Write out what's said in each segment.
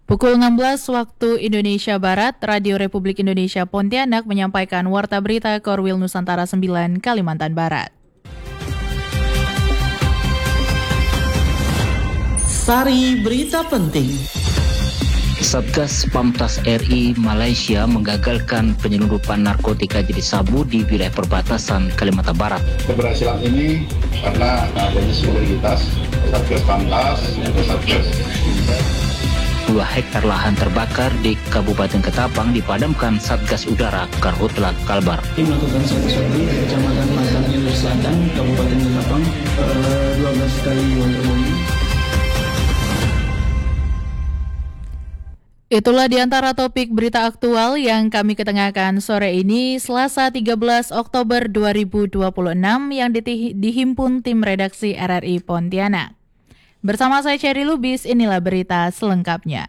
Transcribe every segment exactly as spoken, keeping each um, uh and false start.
Pukul enam belas waktu Indonesia Barat, Radio Republik Indonesia Pontianak menyampaikan Warta Berita Korwil Nusantara sembilan, Kalimantan Barat. Sari berita penting. Satgas Pamtas R I Malaysia menggagalkan penyelundupan narkotika jenis sabu di wilayah perbatasan Kalimantan Barat. Keberhasilan ini karena adanya sinergitas Satgas Pamtas dan Satgas. Dua hektar lahan terbakar di Kabupaten Ketapang dipadamkan Satgas Udara Karhutla Kalbar. Tim melakukan satu sorti di Kecamatan Matan Hilir Selatan, Kabupaten Ketapang, dua belas kali waterbombing. Itulah di antara topik berita aktual yang kami ketengahkan sore ini, Selasa tiga belas Oktober dua ribu dua puluh enam yang ditih- dihimpun tim redaksi R R I Pontianak. Bersama saya Cherry Lubis, inilah berita selengkapnya.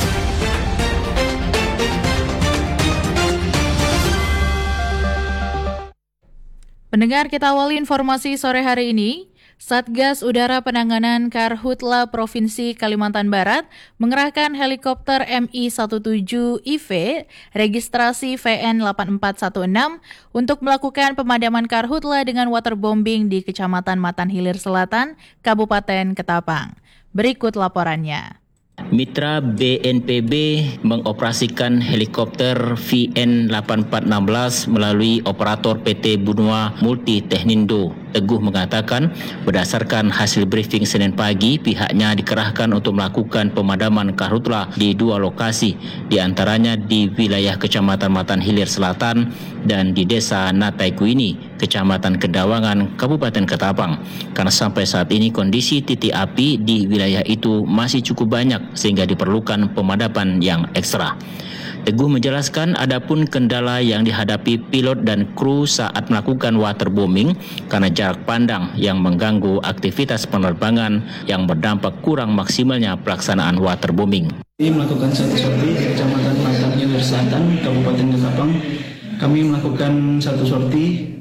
Pendengar, kita awali informasi sore hari ini. Satgas Udara Penanganan Karhutla Provinsi Kalimantan Barat mengerahkan helikopter M I tujuh belas I V registrasi V N delapan empat satu enam untuk melakukan pemadaman karhutla dengan waterbombing di Kecamatan Matan Hilir Selatan, Kabupaten Ketapang. Berikut laporannya. Mitra B N P B mengoperasikan helikopter V N delapan empat satu enam melalui operator P T Bunua Multi Technindo. Teguh mengatakan berdasarkan hasil briefing Senin pagi, pihaknya dikerahkan untuk melakukan pemadaman karhutla di dua lokasi, di antaranya di wilayah Kecamatan Matan Hilir Selatan dan di Desa Nataikuini, Kecamatan Kedawangan, Kabupaten Ketapang. Karena sampai saat ini kondisi titik api di wilayah itu masih cukup banyak sehingga diperlukan pemadaman yang ekstra. Teguh menjelaskan adapun kendala yang dihadapi pilot dan kru saat melakukan waterbombing karena jarak pandang yang mengganggu aktivitas penerbangan yang berdampak kurang maksimalnya pelaksanaan waterbombing. Tim melakukan satu sorti di Kecamatan Matan Hilir Selatan, Kabupaten Ketapang. Kami melakukan satu sorti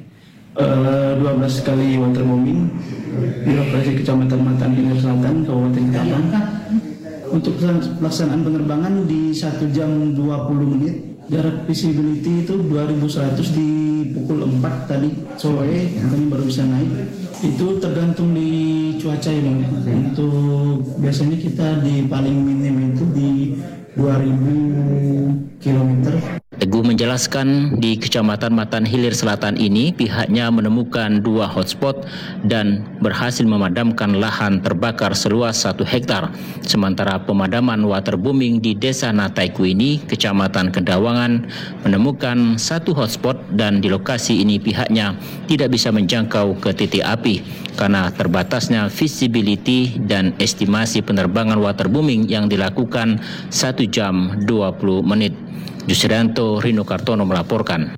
uh, dua belas kali waterbombing di lokasi Kecamatan Matan Hilir Selatan, Kabupaten Ketapang. Untuk pelaksanaan penerbangan di satu jam dua puluh menit, jarak visibility itu dua ribu seratus di pukul empat tadi sore, kami baru bisa naik. Itu tergantung di cuaca ya Bang. Untuk biasanya kita di paling minim itu di dua ribu kilometer. Teguh menjelaskan di Kecamatan Matan Hilir Selatan ini pihaknya menemukan dua hotspot dan berhasil memadamkan lahan terbakar seluas satu hektar. Sementara pemadaman waterbombing di Desa Nataikuini, Kecamatan Kedawangan menemukan satu hotspot dan di lokasi ini pihaknya tidak bisa menjangkau ke titik api karena terbatasnya visibility dan estimasi penerbangan waterbombing yang dilakukan satu jam dua puluh menit. Yusrianto Rino Kartono melaporkan.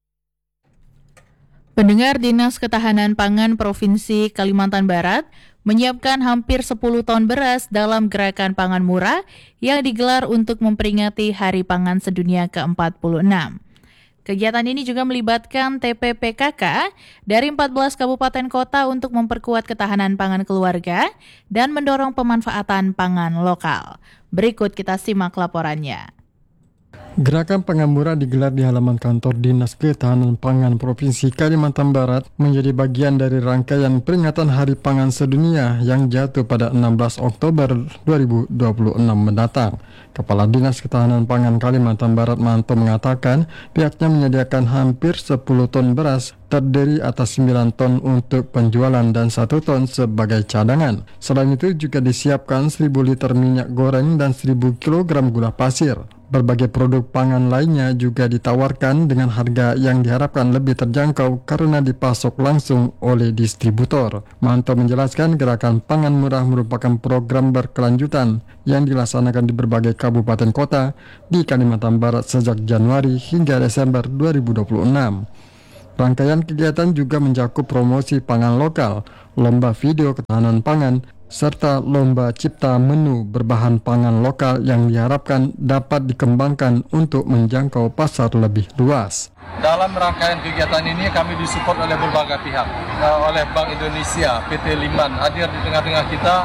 Pendengar, Dinas Ketahanan Pangan Provinsi Kalimantan Barat menyiapkan hampir sepuluh ton beras dalam gerakan pangan murah yang digelar untuk memperingati Hari Pangan Sedunia ke empat puluh enam. Kegiatan ini juga melibatkan T P P K K dari empat belas kabupaten kota untuk memperkuat ketahanan pangan keluarga dan mendorong pemanfaatan pangan lokal. Berikut kita simak laporannya. Gerakan pangan murah digelar di halaman kantor Dinas Ketahanan Pangan Provinsi Kalimantan Barat menjadi bagian dari rangkaian peringatan Hari Pangan Sedunia yang jatuh pada enam belas Oktober dua ribu dua puluh enam mendatang. Kepala Dinas Ketahanan Pangan Kalimantan Barat Manto mengatakan pihaknya menyediakan hampir sepuluh ton beras terdiri atas sembilan ton untuk penjualan dan satu ton sebagai cadangan. Selain itu juga disiapkan seribu liter minyak goreng dan seribu kilogram gula pasir. Berbagai produk pangan lainnya juga ditawarkan dengan harga yang diharapkan lebih terjangkau karena dipasok langsung oleh distributor. Manto menjelaskan gerakan pangan murah merupakan program berkelanjutan yang dilaksanakan di berbagai kabupaten kota di Kalimantan Barat sejak Januari hingga Desember dua ribu dua puluh enam. Rangkaian kegiatan juga mencakup promosi pangan lokal, lomba video ketahanan pangan, serta lomba cipta menu berbahan pangan lokal yang diharapkan dapat dikembangkan untuk menjangkau pasar lebih luas. Dalam rangkaian kegiatan ini kami disupport oleh berbagai pihak, oleh Bank Indonesia, P T Liman hadir di tengah-tengah kita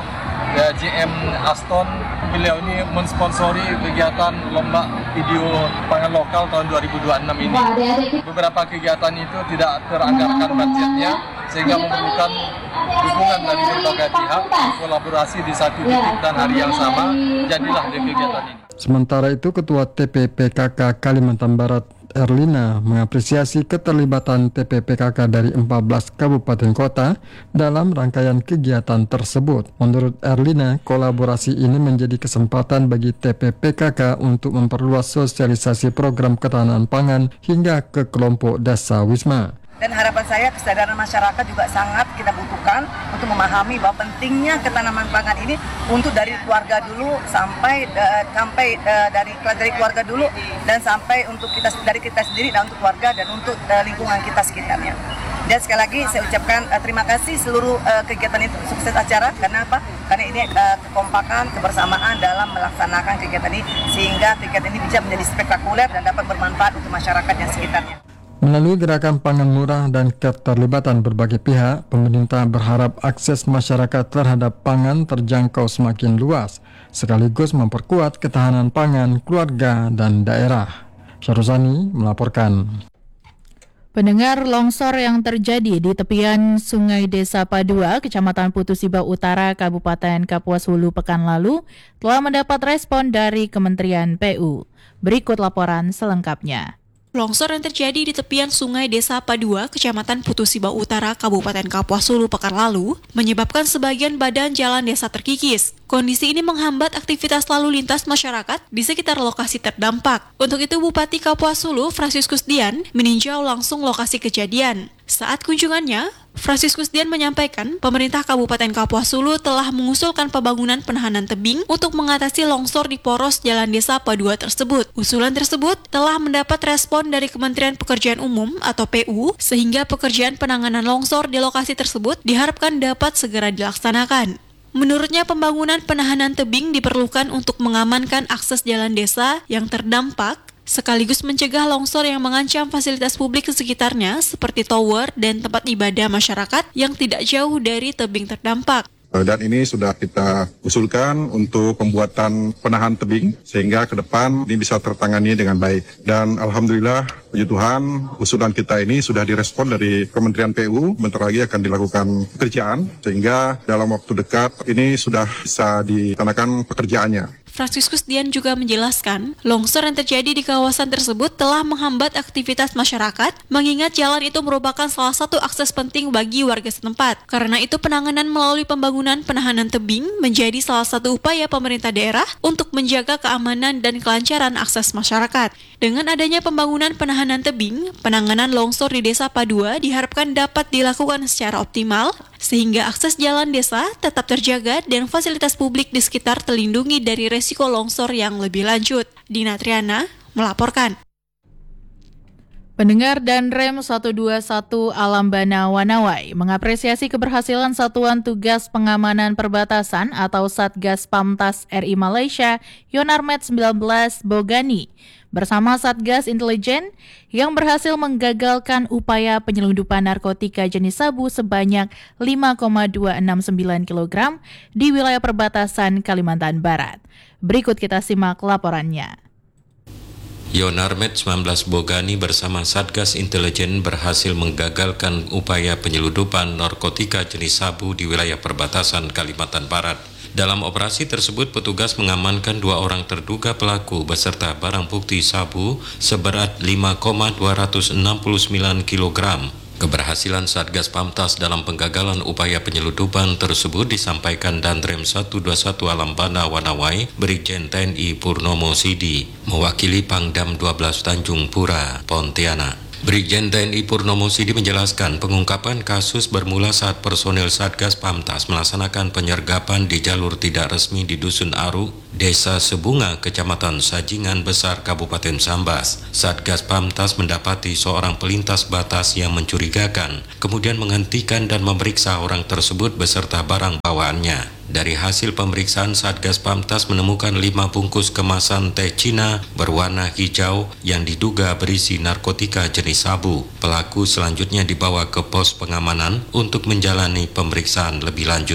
ya, J M Aston. Beliau ini mensponsori kegiatan lomba video pangan lokal tahun dua ribu dua puluh enam ini. Beberapa kegiatan itu tidak teranggarkan budgetnya, sehingga memerlukan dukungan dari berbagai pihak, kolaborasi di satu titik dan hari yang sama, jadilah di kegiatan ini. Sementara itu, Ketua T P P K K Kalimantan Barat Erlina mengapresiasi keterlibatan T P P K K dari empat belas kabupaten kota dalam rangkaian kegiatan tersebut. Menurut Erlina, kolaborasi ini menjadi kesempatan bagi T P P K K untuk memperluas sosialisasi program ketahanan pangan hingga ke kelompok desa wisma. Dan harapan saya kesadaran masyarakat juga sangat kita butuhkan untuk memahami bahwa pentingnya ketahanan pangan ini untuk dari keluarga dulu sampai uh, sampai uh, dari dari keluarga dulu dan sampai untuk kita dari kita sendiri dan untuk keluarga dan untuk uh, lingkungan kita sekitarnya. Dan sekali lagi saya ucapkan uh, terima kasih seluruh uh, kegiatan itu, sukses acara. Karena apa? Karena ini uh, kekompakan, kebersamaan dalam melaksanakan kegiatan ini sehingga kegiatan ini bisa menjadi spektakuler dan dapat bermanfaat untuk masyarakat yang sekitarnya. Melalui gerakan pangan murah dan keterlibatan berbagai pihak, pemerintah berharap akses masyarakat terhadap pangan terjangkau semakin luas, sekaligus memperkuat ketahanan pangan keluarga dan daerah. Syaruzani melaporkan. Pendengar, longsor yang terjadi di tepian Sungai Desa Padua, Kecamatan Putusiba Utara, Kabupaten Kapuas Hulu pekan lalu telah mendapat respon dari Kementerian P U. Berikut laporan selengkapnya. Longsor yang terjadi di tepian Sungai Desa Padua, Kecamatan Putusiba Utara, Kabupaten Kapuas Hulu pekan lalu, menyebabkan sebagian badan jalan desa terkikis. Kondisi ini menghambat aktivitas lalu lintas masyarakat di sekitar lokasi terdampak. Untuk itu, Bupati Kapuas Hulu, Franciscus Dian, meninjau langsung lokasi kejadian. Saat kunjungannya, Franciscus Dian menyampaikan pemerintah Kabupaten Kapuas Hulu telah mengusulkan pembangunan penahanan tebing untuk mengatasi longsor di poros jalan desa Padua tersebut. Usulan tersebut telah mendapat respon dari Kementerian Pekerjaan Umum atau P U, sehingga pekerjaan penanganan longsor di lokasi tersebut diharapkan dapat segera dilaksanakan. Menurutnya, pembangunan penahanan tebing diperlukan untuk mengamankan akses jalan desa yang terdampak, sekaligus mencegah longsor yang mengancam fasilitas publik di sekitarnya seperti tower dan tempat ibadah masyarakat yang tidak jauh dari tebing terdampak. Dan ini sudah kita usulkan untuk pembuatan penahan tebing sehingga ke depan ini bisa tertangani dengan baik. Dan alhamdulillah, puji Tuhan, usulan kita ini sudah direspon dari Kementerian P U. Bentar lagi akan dilakukan pekerjaan sehingga dalam waktu dekat ini sudah bisa dilaksanakan pekerjaannya. Franciscus Dian juga menjelaskan, longsor yang terjadi di kawasan tersebut telah menghambat aktivitas masyarakat, mengingat jalan itu merupakan salah satu akses penting bagi warga setempat. Karena itu, penanganan melalui pembangunan penahanan tebing menjadi salah satu upaya pemerintah daerah untuk menjaga keamanan dan kelancaran akses masyarakat. Dengan adanya pembangunan penahanan tebing, penanganan longsor di Desa Padua diharapkan dapat dilakukan secara optimal, sehingga akses jalan desa tetap terjaga dan fasilitas publik di sekitar terlindungi dari resiko longsor yang lebih lanjut. Dina Triana melaporkan. Pendengar dan Rem seratus dua puluh satu Alambana Wanawai mengapresiasi keberhasilan Satuan Tugas Pengamanan Perbatasan atau Satgas Pamtas R I Malaysia Yonarmet sembilan belas Bogani bersama Satgas Intelijen yang berhasil menggagalkan upaya penyelundupan narkotika jenis sabu sebanyak lima koma dua enam sembilan kilogram di wilayah perbatasan Kalimantan Barat. Berikut kita simak laporannya. Yonarmet sembilan belas Bogani bersama Satgas Intelijen berhasil menggagalkan upaya penyelundupan narkotika jenis sabu di wilayah perbatasan Kalimantan Barat. Dalam operasi tersebut, petugas mengamankan dua orang terduga pelaku beserta barang bukti sabu seberat lima koma dua enam sembilan kilogram. Keberhasilan Satgas Pamtas dalam penggagalan upaya penyelundupan tersebut disampaikan Danrem seratus dua puluh satu Alambana Wanawai, Brigjen T N I Purnomo Sidi, mewakili Pangdam dua belas Tanjung Pura, Pontianak. Brigjen T N I Purnomo Sidi menjelaskan pengungkapan kasus bermula saat personel Satgas Pamtas melaksanakan penyergapan di jalur tidak resmi di Dusun Aru, Desa Sebunga, Kecamatan Sajingan Besar, Kabupaten Sambas. Satgas Pamtas mendapati seorang pelintas batas yang mencurigakan, kemudian menghentikan dan memeriksa orang tersebut beserta barang bawaannya. Dari hasil pemeriksaan, Satgas Pamtas menemukan lima bungkus kemasan teh Cina berwarna hijau yang diduga berisi narkotika jenis sabu. Pelaku selanjutnya dibawa ke pos pengamanan untuk menjalani pemeriksaan lebih lanjut.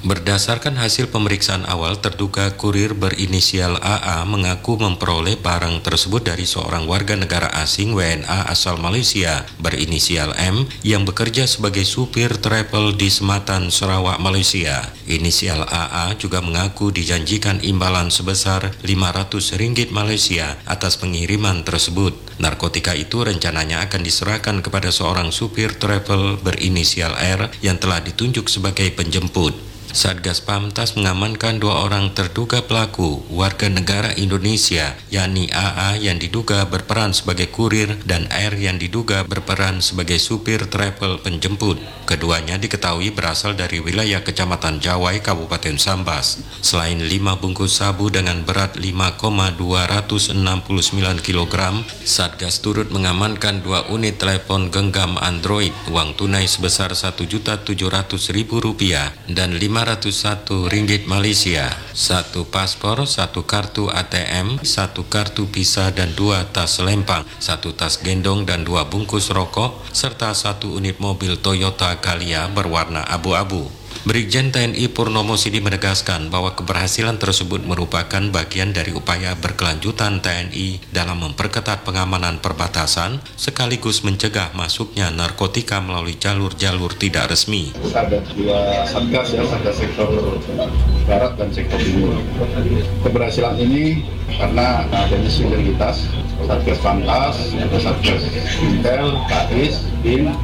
Berdasarkan hasil pemeriksaan awal, terduga kurir berinisial A A mengaku memperoleh barang tersebut dari seorang warga negara asing W N A asal Malaysia berinisial M yang bekerja sebagai supir travel di Sematan, Sarawak, Malaysia. Inisial A A juga mengaku dijanjikan imbalan sebesar lima ratus ringgit Malaysia atas pengiriman tersebut. Narkotika itu rencananya akan diserahkan kepada seorang supir travel berinisial R yang telah ditunjuk sebagai penjemput. Satgas Pamtas mengamankan dua orang terduga pelaku warga negara Indonesia, yakni A A yang diduga berperan sebagai kurir dan R yang diduga berperan sebagai supir travel penjemput. Keduanya diketahui berasal dari wilayah Kecamatan Jawai, Kabupaten Sambas. Selain lima bungkus sabu dengan berat lima koma dua enam sembilan kilogram, Satgas turut mengamankan dua unit telepon genggam Android, uang tunai sebesar satu juta tujuh ratus ribu rupiah, dan lima ratus satu ringgit Malaysia, satu paspor, satu kartu A T M, satu kartu Visa dan dua tas selempang, satu tas gendong dan dua bungkus rokok, serta satu unit mobil Toyota Calya berwarna abu-abu. Brigjen T N I Purnomo Sidi menegaskan bahwa keberhasilan tersebut merupakan bagian dari upaya berkelanjutan T N I dalam memperketat pengamanan perbatasan sekaligus mencegah masuknya narkotika melalui jalur-jalur tidak resmi. Ada dua satgas ya, satgas sektor barat dan sektor timur. Keberhasilan ini karena adanya sinergitas Satgas Pamtas, ada Satgas Intel, K I S, B I N,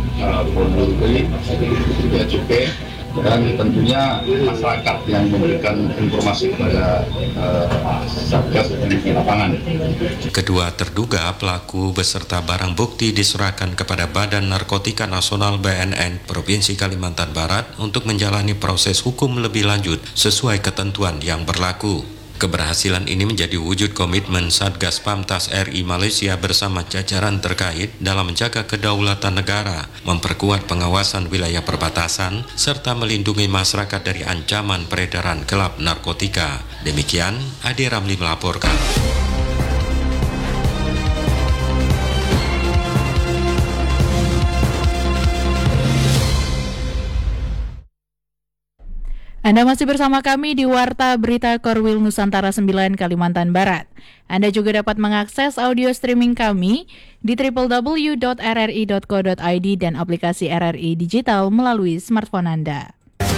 Polri, Bea Cukai, dan tentunya masyarakat yang memberikan informasi kepada uh, Satgas di lapangan. Kedua terduga pelaku beserta barang bukti diserahkan kepada Badan Narkotika Nasional B N N Provinsi Kalimantan Barat untuk menjalani proses hukum lebih lanjut sesuai ketentuan yang berlaku. Keberhasilan ini menjadi wujud komitmen Satgas Pamtas R I Malaysia bersama jajaran terkait dalam menjaga kedaulatan negara, memperkuat pengawasan wilayah perbatasan, serta melindungi masyarakat dari ancaman peredaran gelap narkotika. Demikian, Ade Ramli melaporkan. Anda masih bersama kami di Warta Berita Korwil Nusantara sembilan Kalimantan Barat. Anda juga dapat mengakses audio streaming kami di w w w dot r r i dot co dot i d dan aplikasi R R I Digital melalui smartphone Anda.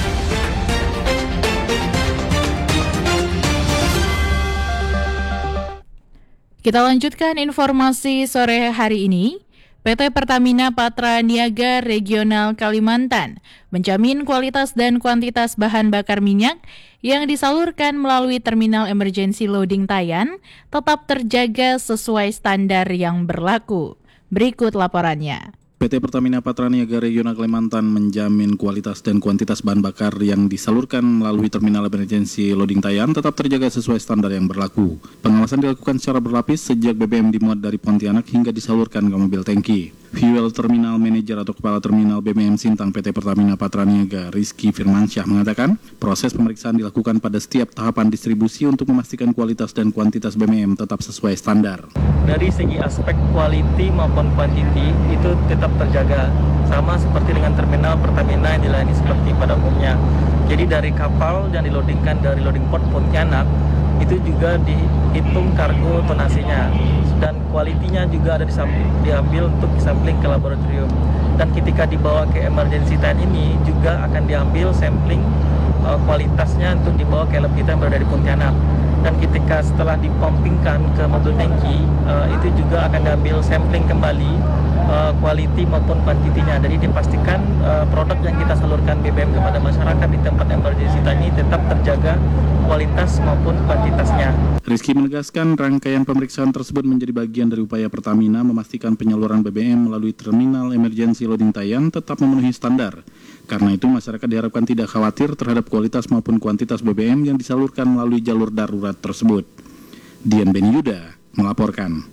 Kita lanjutkan informasi sore hari ini. P T Pertamina Patra Niaga Regional Kalimantan menjamin kualitas dan kuantitas bahan bakar minyak yang disalurkan melalui terminal emergency loading Tayan tetap terjaga sesuai standar yang berlaku. Berikut laporannya. P T Pertamina Patra Niaga Regional Kalimantan menjamin kualitas dan kuantitas bahan bakar yang disalurkan melalui terminal emergency loading Tayan tetap terjaga sesuai standar yang berlaku. Pengawasan dilakukan secara berlapis sejak B B M dimuat dari Pontianak hingga disalurkan ke mobil tangki. Fuel Terminal Manager atau Kepala Terminal B B M Sintang P T Pertamina Patra Niaga Rizky Firmansyah mengatakan, proses pemeriksaan dilakukan pada setiap tahapan distribusi untuk memastikan kualitas dan kuantitas B B M tetap sesuai standar. Dari segi aspek quality maupun quantity itu tetap terjaga, sama seperti dengan terminal Pertamina yang dilayani seperti pada umumnya. Jadi dari kapal yang dilodingkan dari loading port Pontianak itu juga dihitung kargo tonasinya dan kualitinya juga ada diambil untuk sampling ke laboratorium. Dan ketika dibawa ke emergency tent ini juga akan diambil sampling uh, kualitasnya untuk dibawa ke lab kita yang berada di Pontianak. Dan ketika setelah dipumpingkan ke mobil tangki uh, itu juga akan diambil sampling kembali uh, quality maupun kuantitinya. Jadi dipastikan uh, produk yang kita salurkan B B M kepada masyarakat di tempat emergency tent ini tetap terjaga kualitas maupun kuantitasnya. Rizky menegaskan rangkaian pemeriksaan tersebut menjadi bagian dari upaya Pertamina memastikan penyaluran B B M melalui terminal emergency loading Tayan tetap memenuhi standar. Karena itu masyarakat diharapkan tidak khawatir terhadap kualitas maupun kuantitas B B M yang disalurkan melalui jalur darurat tersebut. Dian Beni Yuda melaporkan.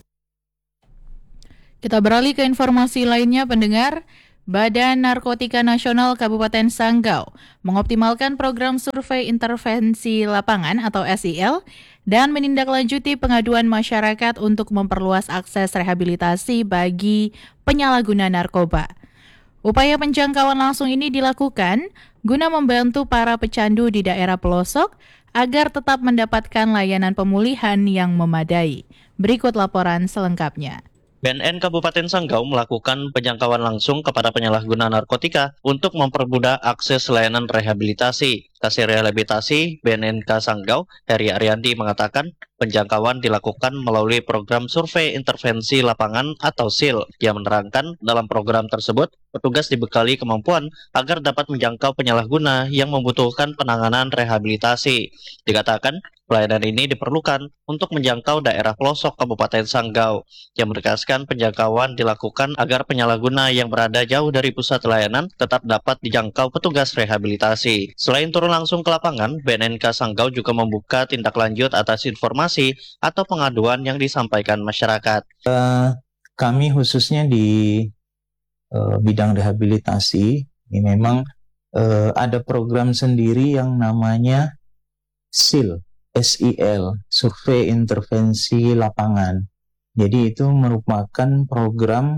Kita beralih ke informasi lainnya, pendengar. Badan Narkotika Nasional Kabupaten Sanggau mengoptimalkan program survei intervensi lapangan atau S I L dan menindaklanjuti pengaduan masyarakat untuk memperluas akses rehabilitasi bagi penyalahguna narkoba. Upaya penjangkauan langsung ini dilakukan guna membantu para pecandu di daerah pelosok agar tetap mendapatkan layanan pemulihan yang memadai. Berikut laporan selengkapnya. B N N Kabupaten Sanggau melakukan penjangkauan langsung kepada penyalahguna narkotika untuk mempermudah akses layanan rehabilitasi. Kasir Rehabilitasi B N N K Sanggau, Heri Arianti mengatakan penjangkauan dilakukan melalui program survei intervensi lapangan atau S I L. Dia menerangkan dalam program tersebut, petugas dibekali kemampuan agar dapat menjangkau penyalahguna yang membutuhkan penanganan rehabilitasi. Dikatakan, pelayanan ini diperlukan untuk menjangkau daerah pelosok Kabupaten Sanggau. Yang menegaskan penjangkauan dilakukan agar penyalahguna yang berada jauh dari pusat layanan tetap dapat dijangkau petugas rehabilitasi. Selain turun langsung ke lapangan, B N N K Sanggau juga membuka tindak lanjut atas informasi atau pengaduan yang disampaikan masyarakat. Uh, kami khususnya di uh, bidang rehabilitasi, ini memang uh, ada program sendiri yang namanya S I L. S I L, Survei Intervensi Lapangan. Jadi itu merupakan program,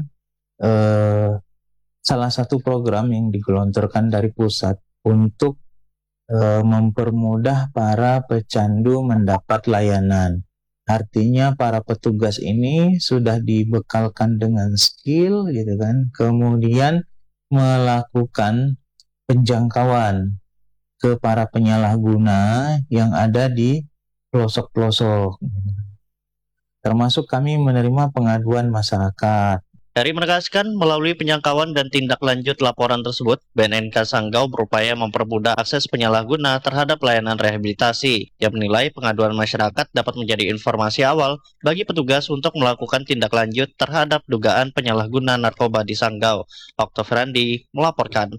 eh, salah satu program yang digelontorkan dari pusat untuk eh, mempermudah para pecandu mendapat layanan. Artinya para petugas ini sudah dibekalkan dengan skill, gitu kan, kemudian melakukan penjangkauan ke para penyalahguna yang ada di pelosok-pelosok. Termasuk kami menerima pengaduan masyarakat. Heri menegaskan melalui penjangkauan dan tindak lanjut laporan tersebut, B N N K Sanggau berupaya mempermudah akses penyalahguna terhadap layanan rehabilitasi. Ia menilai pengaduan masyarakat dapat menjadi informasi awal bagi petugas untuk melakukan tindak lanjut terhadap dugaan penyalahguna narkoba di Sanggau. Oktav Randi melaporkan.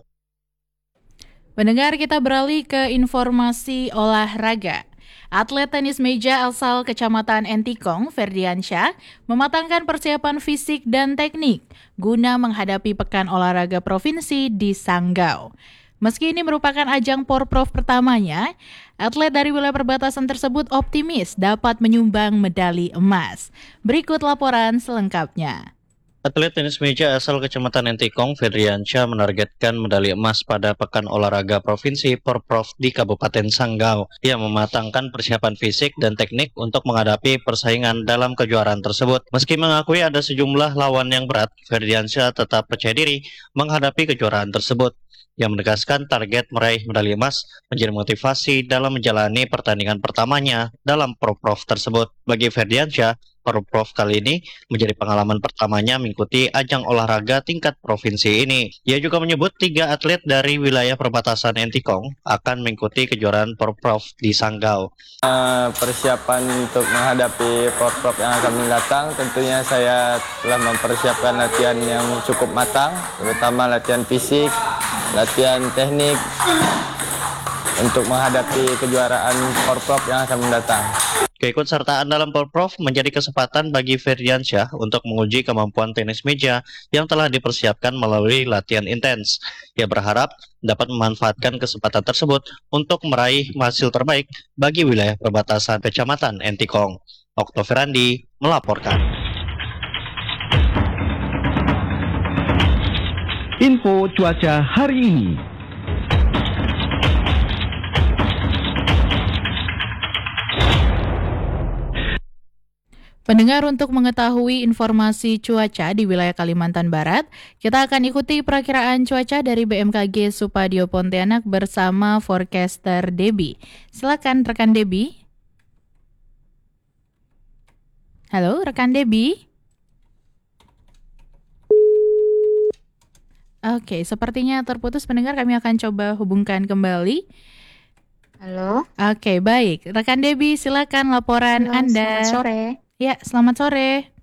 Pendengar, kita beralih ke informasi olahraga. Atlet tenis meja asal Kecamatan Entikong, Ferdiansyah, mematangkan persiapan fisik dan teknik guna menghadapi Pekan Olahraga Provinsi di Sanggau. Meski ini merupakan ajang Porprov pertamanya, atlet dari wilayah perbatasan tersebut optimis dapat menyumbang medali emas. Berikut laporan selengkapnya. Atlet tenis meja asal Kecamatan Entikong, Ferdiansyah, menargetkan medali emas pada Pekan Olahraga Provinsi Porprov di Kabupaten Sanggau. Ia mematangkan persiapan fisik dan teknik untuk menghadapi persaingan dalam kejuaraan tersebut. Meski mengakui ada sejumlah lawan yang berat, Ferdiansyah tetap percaya diri menghadapi kejuaraan tersebut. Yang menegaskan target meraih medali emas menjadi motivasi dalam menjalani pertandingan pertamanya dalam Porprov tersebut. Bagi Ferdiansyah, Porprov kali ini menjadi pengalaman pertamanya mengikuti ajang olahraga tingkat provinsi ini. Ia juga menyebut tiga atlet dari wilayah perbatasan Entikong akan mengikuti kejuaraan Porprov di Sanggau. Uh, persiapan untuk menghadapi Porprov yang akan mendatang, tentunya saya telah mempersiapkan latihan yang cukup matang, terutama latihan fisik, latihan teknik untuk menghadapi kejuaraan Porprov yang akan mendatang. Keikutsertaan dalam Porprov menjadi kesempatan bagi Ferdiansyah untuk menguji kemampuan tenis meja yang telah dipersiapkan melalui latihan intens. Ia berharap dapat memanfaatkan kesempatan tersebut untuk meraih hasil terbaik bagi wilayah perbatasan Kecamatan Entikong. Oktav Randi melaporkan. Info cuaca hari ini. Pendengar, untuk mengetahui informasi cuaca di wilayah Kalimantan Barat, kita akan ikuti perakiraan cuaca dari B M K G Supadio Pontianak bersama forecaster Debbie. Silakan rekan Debbie. Halo, rekan Debbie. Oke, sepertinya terputus pendengar, kami akan coba hubungkan kembali. Halo. Oke, baik. Rekan Debbie, silakan laporan Halo, Anda. Selamat sore. Ya, selamat sore.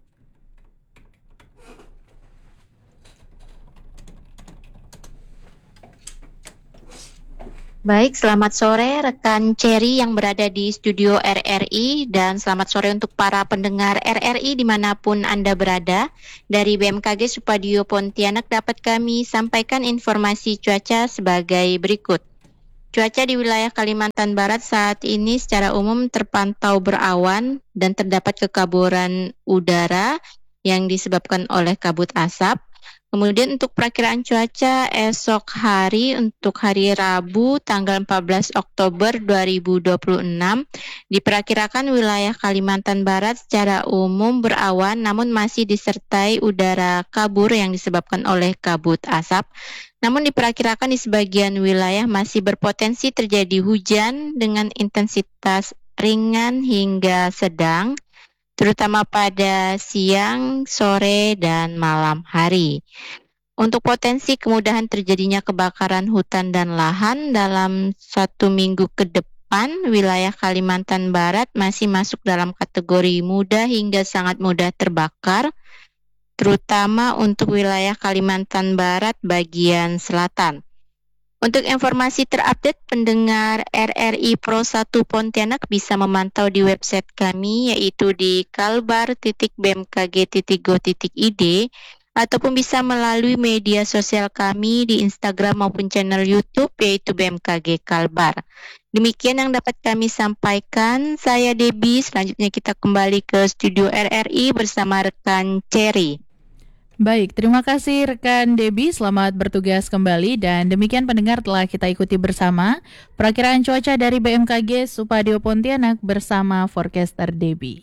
Baik, selamat sore rekan Cherry yang berada di studio R R I, dan selamat sore untuk para pendengar R R I dimanapun Anda berada. Dari B M K G Supadio Pontianak dapat kami sampaikan informasi cuaca sebagai berikut. Cuaca di wilayah Kalimantan Barat saat ini secara umum terpantau berawan dan terdapat kekaburan udara yang disebabkan oleh kabut asap. Kemudian untuk perakiraan cuaca esok hari untuk hari Rabu tanggal empat belas Oktober dua ribu dua puluh enam diperkirakan wilayah Kalimantan Barat secara umum berawan namun masih disertai udara kabur yang disebabkan oleh kabut asap. Namun diperkirakan di sebagian wilayah masih berpotensi terjadi hujan dengan intensitas ringan hingga sedang, terutama pada siang, sore, dan malam hari. Untuk potensi kemudahan terjadinya kebakaran hutan dan lahan dalam satu minggu ke depan, wilayah Kalimantan Barat masih masuk dalam kategori mudah hingga sangat mudah terbakar, terutama untuk wilayah Kalimantan Barat bagian selatan. Untuk informasi terupdate, pendengar R R I Pro satu Pontianak bisa memantau di website kami yaitu di kalbar titik b m k g titik go titik i d ataupun bisa melalui media sosial kami di Instagram maupun channel YouTube yaitu B M K G Kalbar. Demikian yang dapat kami sampaikan. Saya Debbie, selanjutnya kita kembali ke studio R R I bersama rekan Cherry. Baik, terima kasih rekan Debbie, selamat bertugas kembali dan demikian pendengar telah kita ikuti bersama perakiraan cuaca dari B M K G Supadio Pontianak bersama forecaster Debbie.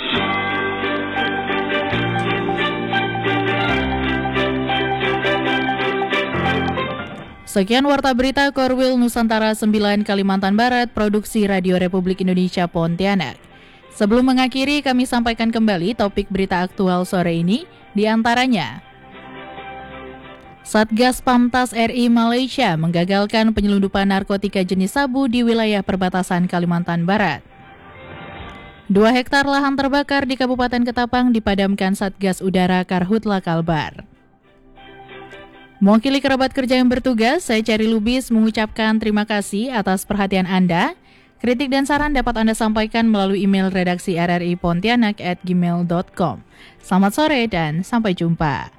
Sekian Warta Berita Korwil Nusantara sembilan Kalimantan Barat, Produksi Radio Republik Indonesia Pontianak. Sebelum mengakhiri, kami sampaikan kembali topik berita aktual sore ini, di antaranya Satgas Pamtas R I Malaysia menggagalkan penyelundupan narkotika jenis sabu di wilayah perbatasan Kalimantan Barat. Dua hektar lahan terbakar di Kabupaten Ketapang dipadamkan Satgas Udara Karhutla Kalbar. Mewakili kerabat kerja yang bertugas, saya Cari Lubis mengucapkan terima kasih atas perhatian Anda. Kritik dan saran dapat Anda sampaikan melalui email redaksi r r i pontianak at gmail dot com. Selamat sore dan sampai jumpa.